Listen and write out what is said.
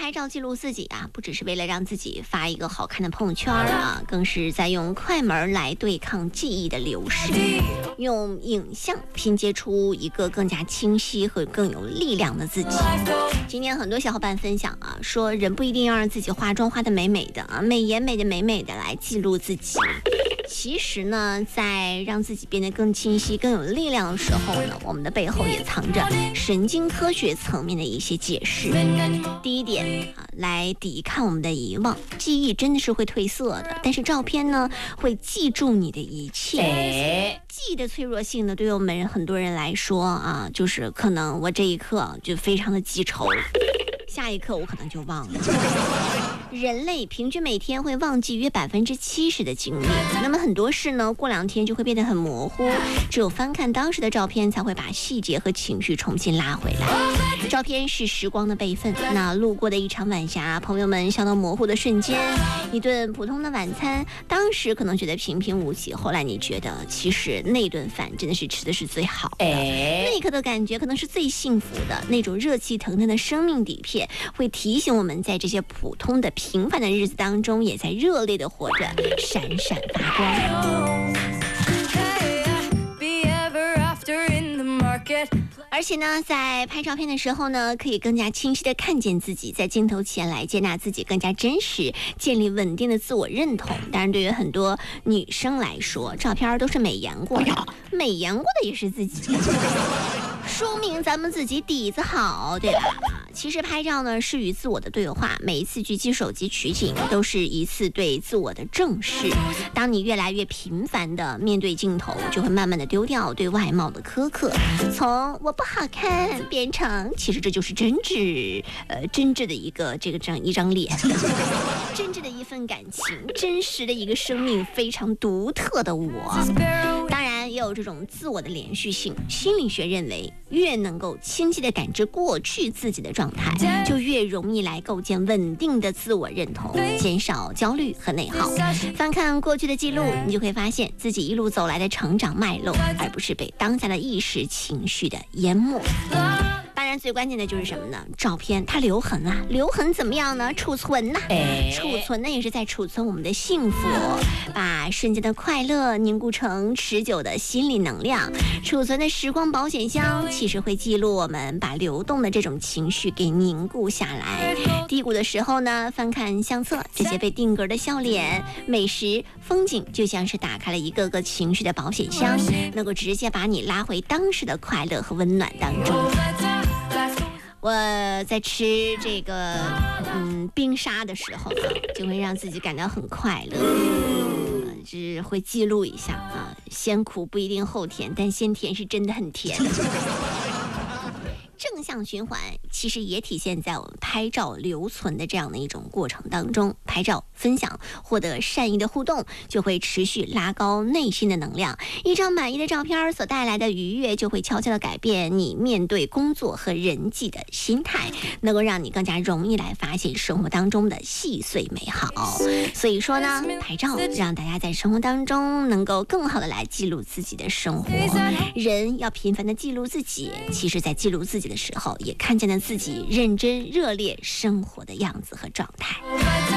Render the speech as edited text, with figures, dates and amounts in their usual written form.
拍照记录自己啊，不只是为了让自己发一个好看的朋友圈啊，更是在用快门来对抗记忆的流逝，用影像拼接出一个更加清晰和更有力量的自己。今天很多小伙伴分享啊，说人不一定要让自己化妆化得美美的啊，美颜美的美美的来记录自己。其实呢，在让自己变得更清晰、更有力量的时候呢，我们的背后也藏着神经科学层面的一些解释。第一点啊，来抵抗我们的遗忘，记忆真的是会褪色的，但是照片呢，会记住你的一切。记忆的脆弱性呢，对于我们很多人来说啊，就是可能我这一刻就非常的记仇，下一刻我可能就忘了。人类平均每天会忘记约70%的精力，那么很多事呢，过2天就会变得很模糊，只有翻看当时的照片，才会把细节和情绪重新拉回来。照片是时光的备份，那路过的一场晚霞，朋友们笑到模糊的瞬间，一顿普通的晚餐，当时可能觉得平平无奇，后来你觉得其实那顿饭真的是吃的是最好的，那一刻的感觉可能是最幸福的，那种热气腾腾的生命底片，会提醒我们在这些普通的平凡的日子当中，也在热烈的活着，闪闪发光。而且呢，在拍照片的时候呢，可以更加清晰的看见自己，在镜头前来接纳自己，更加真实，建立稳定的自我认同。当然，对于很多女生来说，照片都是美颜过的，美颜过的也是自己，说明咱们自己底子好，对吧？其实拍照呢是与自我的对话，每一次举起手机取景都是一次对自我的正视。当你越来越频繁的面对镜头，就会慢慢的丢掉对外貌的苛刻，从我不好看变成其实这就是真挚的一张脸，真挚的一份感情，真实的一个生命，非常独特的我。当然也有这种自我的连续性，心理学认为越能够清晰地感知过去自己的状态，就越容易来构建稳定的自我认同，减少焦虑和内耗。翻看过去的记录，你就会发现自己一路走来的成长脉络，而不是被当下的一时情绪的淹没。当然最关键的就是什么呢？照片它留痕啊，留痕怎么样呢？储存呢？储存呢也是在储存我们的幸福，把瞬间的快乐凝固成持久的心理能量。储存的时光保险箱其实会记录我们把流动的这种情绪给凝固下来。低谷的时候呢，翻看相册，这些被定格的笑脸、美食、风景，就像是打开了一个个情绪的保险箱，能够直接把你拉回当时的快乐和温暖当中。我在吃这个冰沙的时候呢，就会让自己感到很快乐，是会记录一下啊，先苦不一定后甜，但先甜是真的很甜。正向循环其实也体现在我们拍照留存的这样的一种过程当中，拍照分享获得善意的互动，就会持续拉高内心的能量。一张满意的照片所带来的愉悦，就会悄悄地改变你面对工作和人际的心态，能够让你更加容易来发现生活当中的细碎美好。所以说呢，拍照让大家在生活当中能够更好的来记录自己的生活。人要频繁的记录自己，其实在记录自己的时候，也看见了自己认真热烈生活的样子和状态。